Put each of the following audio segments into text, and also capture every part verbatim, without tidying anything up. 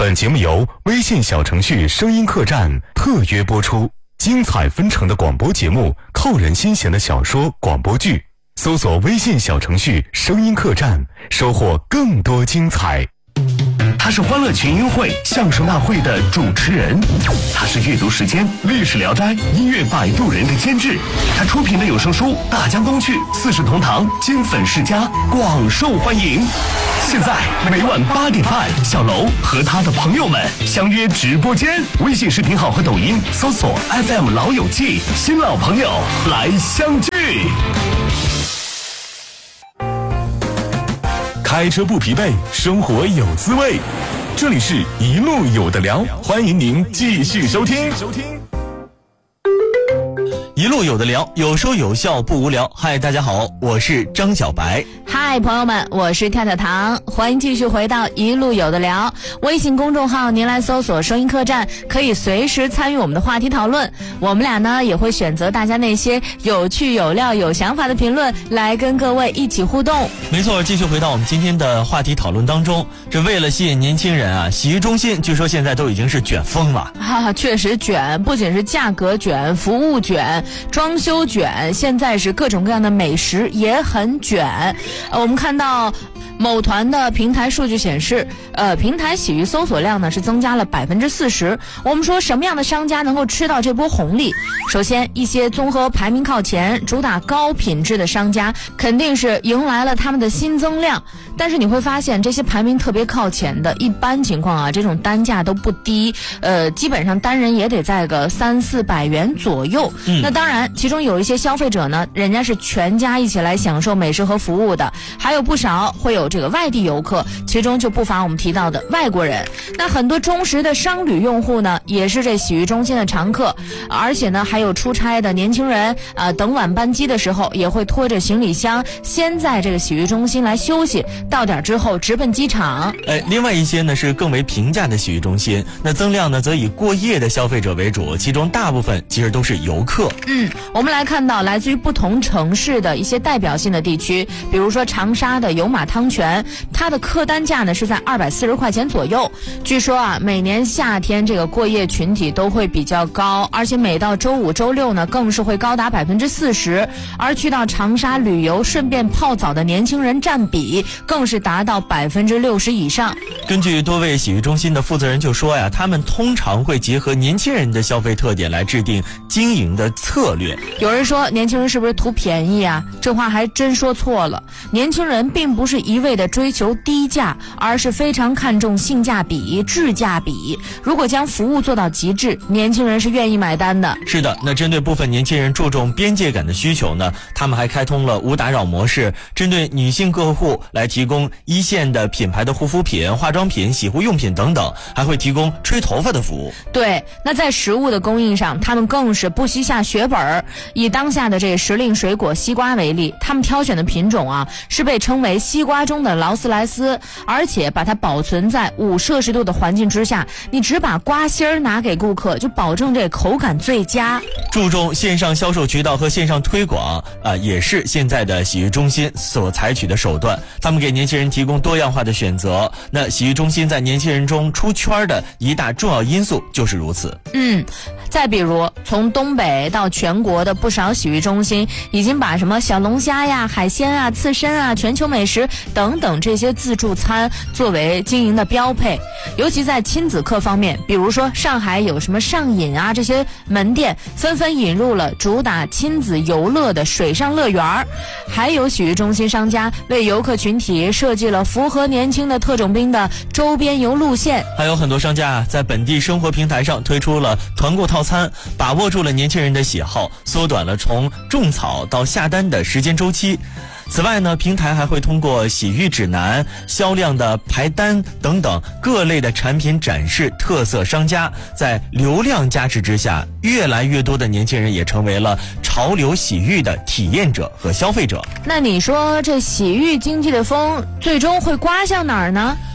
本节目由微信小程序声音客栈特约播出，精彩纷呈的广播节目，扣人心弦的小说广播剧，搜索微信小程序声音客栈，收获更多精彩。 他是欢乐群英会相声大会的主持人，他是阅读时间历史聊斋音乐摆渡人的监制，他出品的有声书《大江东去》四世同堂金粉世家广受欢迎。现在每晚八点半，小楼和他的朋友们相约直播间，微信视频号和抖音搜索 F M 老友记，新老朋友来相聚。 开车不疲惫，生活有滋味。这里是一路有的聊，欢迎您继续收听。 一路有的聊，有说有笑不无聊。嗨，大家好，我是张小白。 嗨，朋友们，我是跳跳糖，欢迎继续回到一路有的聊。微信公众号您来搜索声音客栈，可以随时参与我们的话题讨论。我们俩呢也会选择大家那些有趣有料有想法的评论来跟各位一起互动。 没错，继续回到我们今天的话题讨论当中。这为了吸引年轻人啊，洗浴中心据说现在都已经是卷疯了。 啊，确实卷，不仅是价格卷，服务卷，装修卷，现在是各种各样的美食也很卷。呃，我们看到某团的平台数据显示，呃，平台洗浴搜索量呢是增加了百分之四十。我们说什么样的商家能够吃到这波红利？首先，一些综合排名靠前、主打高品质的商家，肯定是迎来了他们的新增量。但是你会发现，这些排名特别靠前的，一般情况啊，这种单价都不低，呃，基本上单人也得在个三四百元左右。嗯、那当然，其中有一些消费者呢，人家是全家一起来享受美食和服务的，还有不少会有这个外地游客，其中就不乏我们提到的外国人。那很多忠实的商旅用户呢，也是这洗浴中心的常客，而且呢，还有出差的年轻人，呃，等晚班机的时候，也会拖着行李箱，先在这个洗浴中心来休息。到点之后直奔机场。 哎，另外一些呢是更为平价的洗浴中心，那增量呢则以过夜的消费者为主，其中大部分其实都是游客。 嗯，我们来看到来自于不同城市的一些代表性的地区，比如说长沙的有马汤泉，它的客单价呢是在二百四十块钱左右。据说啊，每年夏天这个过夜群体都会比较高，而且每到周五、周六呢更是会高达百分之四十，而去到长沙旅游顺便泡澡的年轻人占比更是达到百分之六十以上。 根据多位洗浴中心的负责人就说呀，他们通常会结合年轻人的消费特点来制定经营的策略。 有人说年轻人是不是图便宜啊？这话还真说错了。年轻人并不是一味的追求低价，而是非常看重性价比、质价比。如果将服务做到极致，年轻人是愿意买单的。 是的，那针对部分年轻人注重边界感的需求呢，他们还开通了无打扰模式，针对女性客户来提供一线的品牌的护肤品、化妆品、洗护用品等等，还会提供吹头发的服务。 对，那在食物的供应上，他们更是不惜下血本儿。以当下的这时令水果西瓜为例，他们挑选的品种啊，是被称为西瓜中的劳斯莱斯，而且把它保存在五摄氏度的环境之下，你只把瓜芯儿拿给顾客，就保证这口感最佳。 注重线上销售渠道和线上推广啊、呃，也是现在的洗浴中心所采取的手段。他们给年轻人提供多样化的选择，那洗浴中心在年轻人中出圈的一大重要因素就是如此。 嗯，再比如从东北到全国的不少洗浴中心已经把什么小龙虾呀、海鲜啊、刺身啊、全球美食等等这些自助餐作为经营的标配。尤其在亲子客方面，比如说上海有什么上瘾啊，这些门店纷纷引入了主打亲子游乐的水上乐园，还有洗浴中心商家为游客群体设计了符合年轻的特种兵的周边游路线。 还有很多商家在本地生活平台上推出了团购套餐，把握住了年轻人的喜好，缩短了从种草到下单的时间周期。此外呢，平台还会通过洗浴指南、销量的排单等等各类的产品展示特色商家，在流量加持之下，越来越多的年轻人也成为了潮流洗浴的体验者和消费者。 那你说这洗浴经济的风最终会刮向哪儿呢？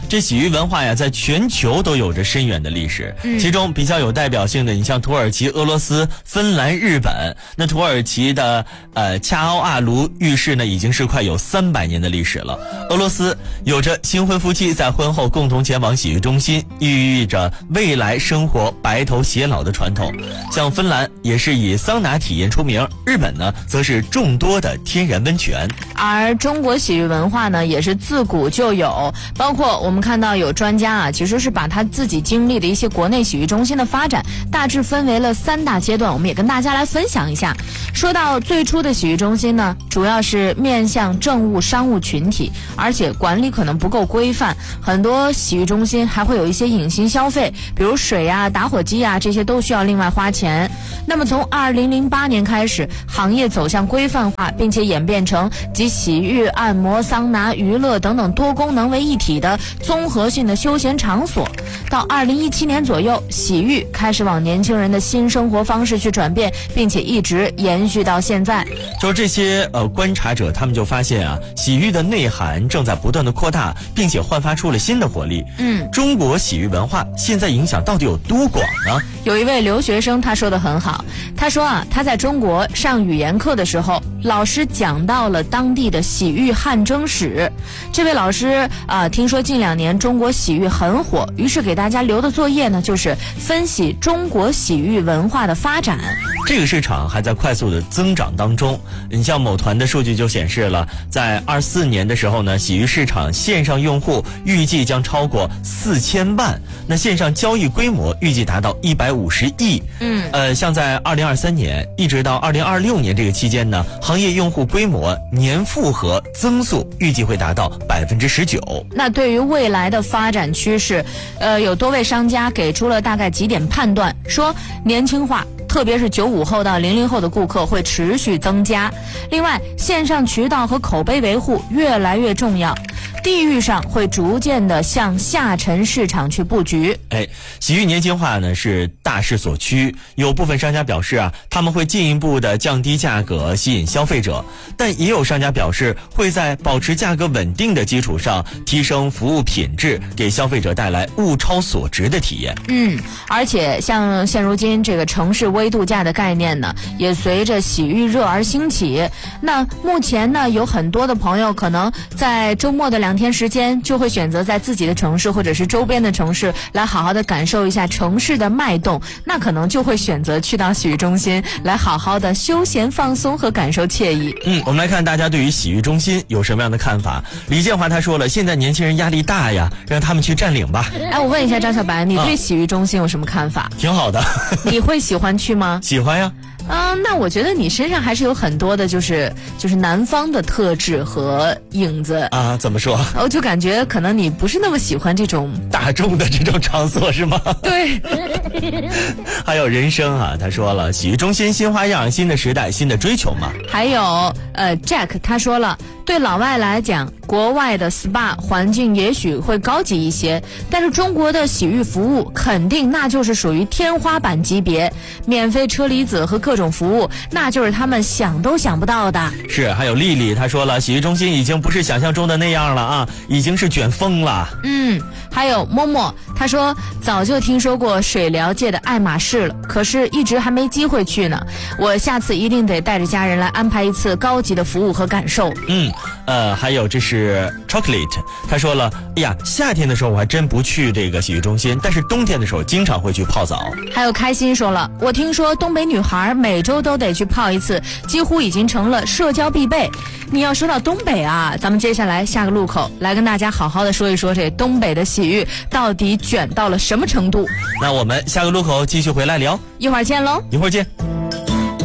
这洗浴文化呀，在全球都有着深远的历史。嗯、其中比较有代表性的，你像土耳其、俄罗斯、芬兰、日本。那土耳其的呃恰奥阿卢浴室呢，已经是快有三百年的历史了。俄罗斯有着新婚夫妻在婚后共同前往洗浴中心，寓意着未来生活白头偕老的传统。像芬兰也是以桑拿体验出名，日本呢，则是众多的天然温泉。 而中国洗浴文化呢，也是自古就有，包括我们看到有专家啊，其实是把他自己经历的一些国内洗浴中心的发展，大致分为了三大阶段，我们也跟大家来分享一下。说到最初的洗浴中心呢，主要是面向政务商务群体，而且管理可能不够规范，很多洗浴中心还会有一些隐形消费，比如水啊、打火机啊，这些都需要另外花钱。那么从二零零八年开始，行业走向规范化，并且演变成集洗浴、按摩、桑拿、娱乐等等多功能为一体的综合性的休闲场所。到二零一七年左右，洗浴开始往年轻人的新生活方式去转变，并且一直延续到现在。 就是这些呃观察者，他们就发现啊，洗浴的内涵正在不断的扩大，并且焕发出了新的活力。嗯，中国洗浴文化现在影响到底有多广呢？ 有一位留学生他说的很好，他说啊，他在中国上语言课的时候，老师讲到了当地的洗浴汗蒸史。这位老师啊、呃，听说近两年中国洗浴很火，于是给大家留的作业呢，就是分析中国洗浴文化的发展。 这个市场还在快速的增长当中。你像某团的数据就显示了，在二四年的时候呢，洗浴市场线上用户预计将超过四千万，那线上交易规模预计达到一百五十亿。嗯，呃，像在二零二三年一直到二零二六年这个期间呢，行业用户规模年复合增速预计会达到百分之十九。 那对于未来的发展趋势，呃，有多位商家给出了大概几点判断，说年轻化，特别是九五后到零零后的顾客会持续增加。另外，线上渠道和口碑维护越来越重要，地域上会逐渐的向下沉市场去布局。 哎，洗浴年轻化呢是大势所趋，有部分商家表示啊，他们会进一步的降低价格吸引消费者，但也有商家表示会在保持价格稳定的基础上提升服务品质，给消费者带来物超所值的体验。 嗯，而且像现如今这个城市微度假的概念呢，也随着洗浴热而兴起。那目前呢，有很多的朋友可能在周末的两天时间，就会选择在自己的城市或者是周边的城市来好好的感受一下城市的脉动，那可能就会选择去到洗浴中心来好好的休闲放松和感受惬意。 嗯，我们来看大家对于洗浴中心有什么样的看法。李建华他说了，现在年轻人压力大呀，让他们去占领吧。 哎，我问一下张小白，你对洗浴中心有什么看法？ 挺好的。 你会喜欢去吗？ 喜欢呀。 嗯，那我觉得你身上还是有很多的，就是就是南方的特质和影子啊。怎么说？ 我就感觉可能你不是那么喜欢这种大众的这种场所，是吗？ 对。 还有人生啊，他说了，洗浴中心新花样，新的时代，新的追求嘛。 还有呃 Jack 他说了，对老外来讲，国外的 S P A 环境也许会高级一些，但是中国的洗浴服务肯定那就是属于天花板级别，免费车厘子和各种服务，那就是他们想都想不到的。 是，还有丽丽她说了，洗浴中心已经不是想象中的那样了啊，已经是卷疯了。 嗯，还有默默她说，早就听说过水疗界的爱马仕了，可是一直还没机会去呢，我下次一定得带着家人来安排一次高级的服务和感受。 嗯，呃，还有这是 Chocolate， 他说了，哎呀，夏天的时候我还真不去这个洗浴中心，但是冬天的时候经常会去泡澡。 还有开心说了，我听说东北女孩每周都得去泡一次，几乎已经成了社交必备。你要说到东北啊，咱们接下来下个路口来跟大家好好的说一说这东北的洗浴到底卷到了什么程度。 那我们下个路口继续回来聊， 一会儿见喽， 一会儿见。